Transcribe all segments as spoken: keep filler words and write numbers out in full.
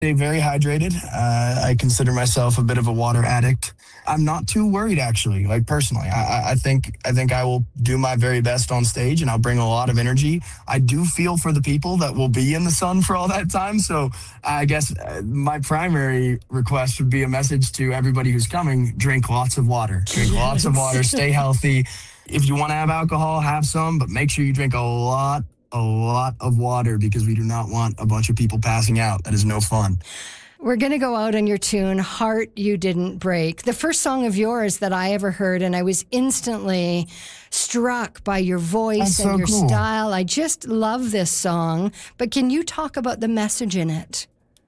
Stay very hydrated. Uh, I consider myself a bit of a water addict. I'm not too worried, actually. Like personally, I, I think I think I will do my very best on stage, and I'll bring a lot of energy. I do feel for the people that will be in the sun for all that time. So I guess uh, my primary request would be a message to everybody who's coming: drink lots of water. Drink lots of water. Stay healthy. If you want to have alcohol, have some, but make sure you drink a lot a lot of water, because we do not want a bunch of people passing out. That is no fun. We're going to go out on your tune, Heart You Didn't Break. The first song of yours that I ever heard, and I was instantly struck by your voice That's and so your cool. style. I just love this song. But can you talk about the message in it?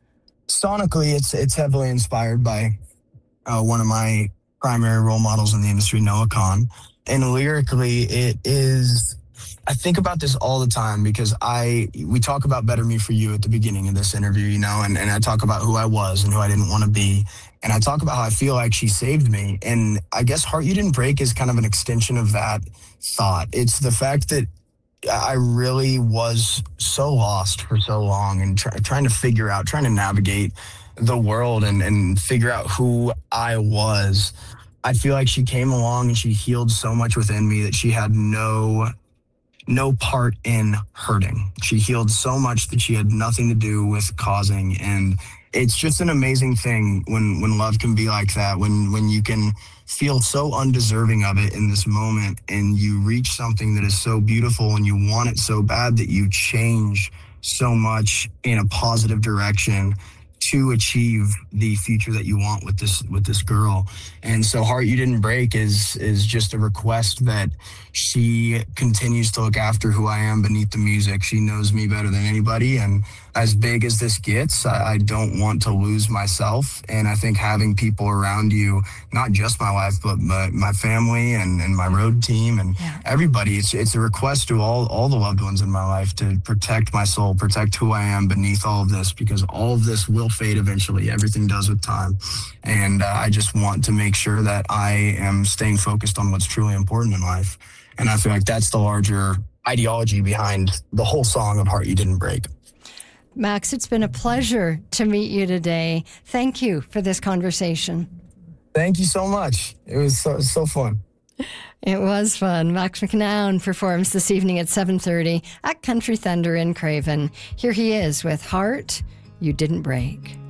Sonically, it's it's heavily inspired by uh, one of my primary role models in the industry, Noah Kahan. And lyrically, it is... I think about this all the time, because I we talk about Better Me For You at the beginning of this interview, you know, and, and I talk about who I was and who I didn't want to be. And I talk about how I feel like she saved me. And I guess Heart You Didn't Break is kind of an extension of that thought. It's the fact that I really was so lost for so long, and try, trying to figure out, trying to navigate the world and, and figure out who I was. I feel like she came along and she healed so much within me that she had no... no part in hurting. She healed so much that she had nothing to do with causing. And it's just an amazing thing when, when love can be like that, when, when you can feel so undeserving of it in this moment, and you reach something that is so beautiful and you want it so bad that you change so much in a positive direction to achieve the future that you want with this with this girl. And so Heart You Didn't Break is is just a request that she continues to look after who I am beneath the music. She knows me better than anybody, and as big as this gets, I, I don't want to lose myself. And I think having people around you, not just my wife, but my, my family and, and my road team and Yeah. everybody, it's it's a request to all, all the loved ones in my life to protect my soul, protect who I am beneath all of this, because all of this will fade eventually. Everything does with time. And uh, I just want to make sure that I am staying focused on what's truly important in life. And I feel like that's the larger ideology behind the whole song of Heart You Didn't Break. Max, it's been a pleasure to meet you today. Thank you for this conversation. Thank you so much. It was so, so fun. It was fun. Max McNown performs this evening at seven thirty at Country Thunder in Craven. Here he is with Heart You Didn't Break.